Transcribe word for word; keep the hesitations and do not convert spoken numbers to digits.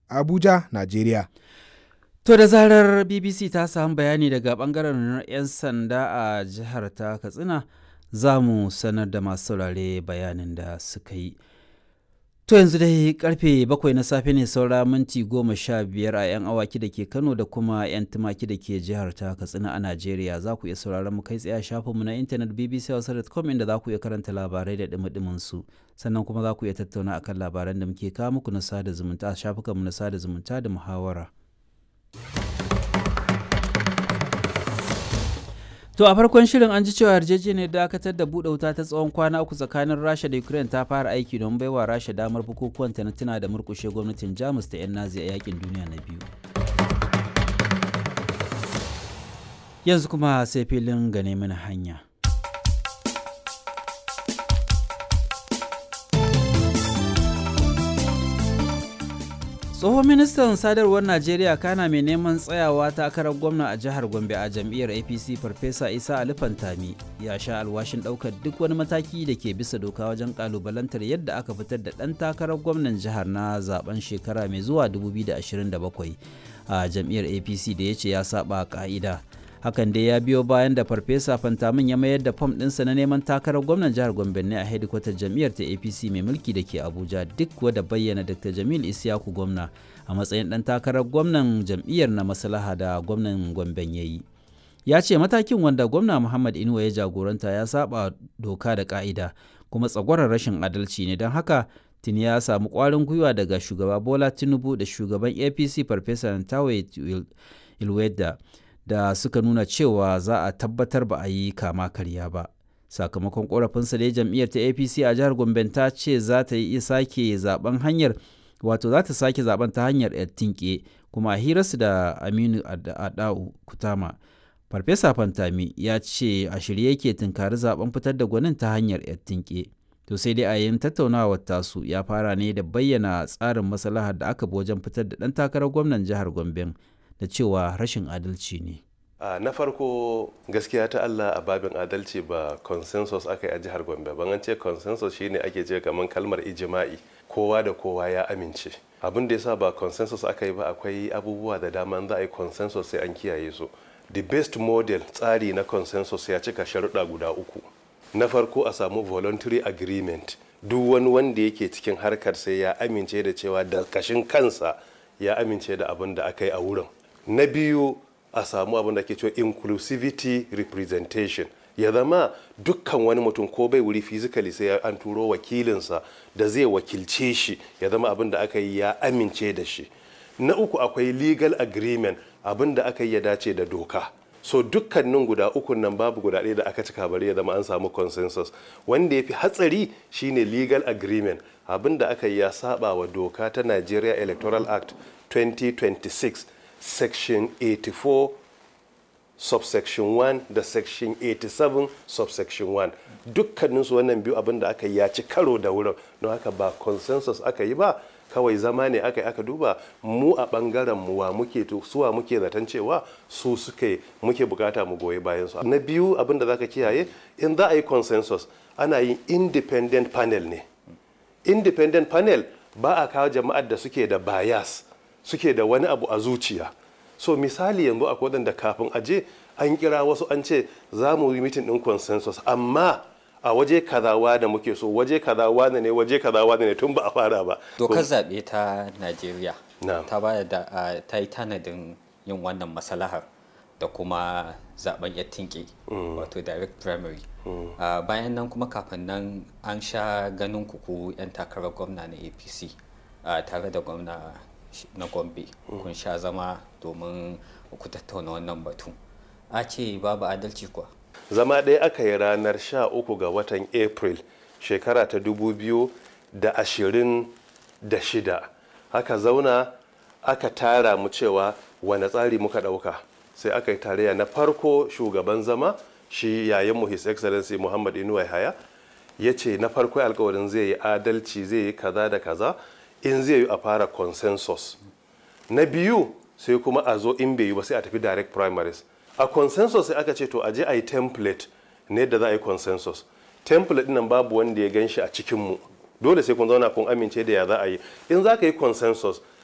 Abuja, Najeriya. To da zarar B B C ta samu bayani daga bangaren 'yan sanda a jihar ta Katsina, za mu sanar da masu saurare bayanin da suka yi. To yanzu dai karfe bakwai na safe ne saura minti goma sha biyar a 'yan awaki da ke Kano da kuma 'yan tumaki da ke jihar ta Katsina a Najeriya. Za ku iya sauraron mu kai tsaye a shafinmu na intanet b b c hausa dot com inda za ku iya karanta labarai da dumi su. Sannan kuma za ku iya tattauna akan labaran da muke kawo muku na sada zumunta a shafukanmu na sada zumunta da muhawara. To a farkon shirin an ji cewa yarjejeniyar dakatar da buɗe wuta ta tsawon kwana uku tsakanin Rasha da Ukraine ta fara aiki don baiwa Rasha damar bukukuwan ta na tuna da murƙushe gwamnatin Jamus ta 'yan Nazi a yakin duniya na biyu. Yanzu kuma sai filin gane mana hanya. Tsohon ministan sadarwar Najeriya kana mai neman tsayawa takarar gwamna a jihar Gombe a jam'iyyar A P C Farfesa Isa Ali Fantami ya sha alwashin ɗaukar duk wani mataki da ke bisa doka wajen ƙalubalantar yadda aka fitar da ɗan takarar gwamnan jihar na zaben shekara mai zuwa dubu biyu da ashirin da bakwai a jam'iyyar A P C da ya ce ya saba ƙa'ida. Hakan dai ya biyo bayan da Farfesa Fantamin ya mayar da fam ɗinsa na neman takarar gwamnan jihar Gombe ne a hedikwatar jam'iyyar ta A P C mai mulki da ke Abuja duk wadda bayyana Dr. Jamil Isyaku gwamna a matsayin ɗan takarar gwamnan jam'iyyar na maslaha da gwamnan Gomben ya yi. Ya ce matakin wanda gwamna Muhammad Inuwa ya jagoranta ya saba doka da ka'ida kuma tsagwarar rashin adalci ne don haka tuni ya samu ƙwarin gwiwa daga shugaba Bola Tinubu da shugaban A P C Farfesa Nantawe Ilweda da suka nuna cewa za a tabbatar ba a yi kama karya ba. Sakamakon korafinsa da jam'iyyar ta A P C a jihar Gombe ta ce za ta yi sake zaben hanyar wato za ta sake zaben ta hanyar tinke kuma a hirarsu da Aminu Adau Kutama. Farfesa Fantami ya ce a shirye yake tunkari zaben fitar da gwanin ta hanyar tinke. To sai dai a yin tattaunawar tasu ya fara ne da bayyana tsarin maslahar da aka bi wajen fitar da ɗan takarar gwamnan jihar Gombe da cewa rashin adalci ne. Uh, na farko gaskiya ta Allah a babin adalci ba consensus aka yi a jihar Gombe ban an ce consensus shine ake ce kamar kalmar ijima'i kowa da kowa ya amince abin da yasa ba consensus aka yi ba akwai abubuwa da dama za a yi consensus sai an kiyaye su. The best model tsari na consensus ya cika sharuɗa guda uku. Na farko a samu voluntary agreement duk wani wanda yake cikin harkar sai ya amince da cewa da kashin kansa ya amince da abin da aka yi a wurin. Na biyu a samu abin da ke cewa inclusivity representation ya zama dukkan wani mutum ko bai wuri physically sai an turo wakilinsa da zai wakilce shi ya zama abin da aka yi ya amince da shi. Na uku akwai legal agreement abin da aka yi ya dace da doka. So dukkanin guda uku nan babu guda ɗaya da aka cika bari ya zama an samu consensus. Wanda ya fi hatsari shine legal agreement abin da aka yi ya saba wa doka ta Nigeria Electoral Act twenty twenty-six section eighty-four subsection one da section eighty-seven subsection one dukkaninsu wannan biyu abin da aka yi ya ci karo da wurin don haka ba consensus aka yi ba kawai zama ne aka yi aka duba mu a bangaren mu wa muke suwa muke zaton cewa su suke muke bukata mu goyi bayan su. Na biyu abin da zaka kiyaye in za a yi consensus ana yin independent panel ne. Independent panel ba a kawo jama'ar da suke da bias suke da wani abu a zuciya. So misali yanzu akwai wadanda kafin aje an kira wasu an ce za mu yi mitin din consensus amma a waje kazawa da muke so waje kazawa ne waje kazawa ne tun ba a fara ba. Dokar zaɓe ta Najeriya ta ba da ta yi tanadin yin wannan masalahar da kuma zaben ya tinke wato direct primary. Bayan nan kuma kafin nan an sha ganin kuku 'yan takarar gwamna na A P C tare da gwamna na Gombe kun sha zama domin ku tattauna wannan batu. A ce babu adalci kuwa? Zama ɗaya aka yi ranar sha uku ga watan April shekara ta dubu biyu da ashirin da shida. Aka zauna aka tara mu cewa wane tsari muka ɗauka. Sai aka yi tarayya na farko shugaban zama shi yayinmu His Excellency Muhammad Inuwa Yahaya ya ce na farko alkawarin zai yi adalci zai yi kaza da kaza in zai yi a fara consensus. Na biyu sai kuma a zo in bai yi ba sai a tafi direct primaries. A consensus sai aka ce to aje a yi template ne da za a yi consensus. Template nan babu wanda ya gan shi a cikinmu. Dole sai kun zauna kun amince da ya za a yi. In za ka yi consensus